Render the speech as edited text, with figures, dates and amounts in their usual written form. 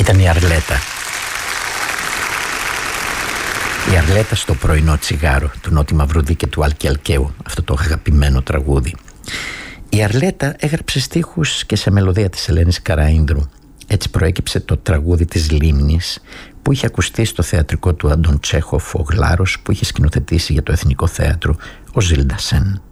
Ήταν η Αρλέτα. Η Αρλέτα στο πρωινό τσιγάρο του Νότι Μαυρουδί και του Άλκη Αλκαίου, αυτό το αγαπημένο τραγούδι. Η Αρλέτα έγραψε στίχους και σε μελωδία της Ελένης Καραΐνδρου. Έτσι προέκυψε το τραγούδι της Λίμνης που είχε ακουστεί στο θεατρικό του Αντών Τσέχοφ ο Γλάρος, που είχε σκηνοθετήσει για το Εθνικό Θέατρο ο Ζιλ Ντασέν.